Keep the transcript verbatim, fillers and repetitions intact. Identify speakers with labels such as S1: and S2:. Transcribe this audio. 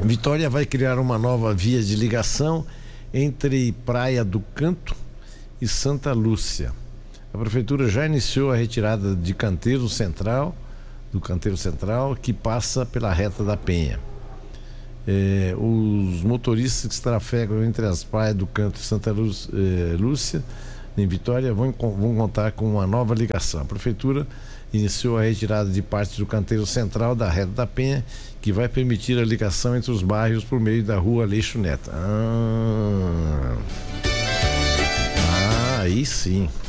S1: Vitória vai criar uma nova via de ligação entre Praia do Canto e Santa Lúcia. A prefeitura já iniciou a retirada de canteiro central, do canteiro central, que passa pela reta da Penha. É, os motoristas que trafegam entre as praias do Canto e Santa Lúcia, é, Lúcia em Vitória, vão, vão contar com uma nova ligação. A prefeitura iniciou a retirada de parte do canteiro central da reta da Penha, que vai permitir a ligação entre os bairros por meio da rua Aleixo Neto. Ah, ah aí sim.